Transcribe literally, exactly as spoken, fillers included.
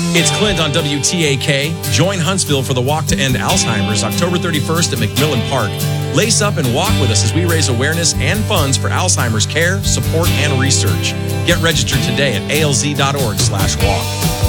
It's Clint on W T A K. Join Huntsville for the Walk to End Alzheimer's October thirty-first at McMillan Park. Lace up and walk with us as we raise awareness and funds for Alzheimer's care, support, and research. Get registered today at A L Z dot org slash walk.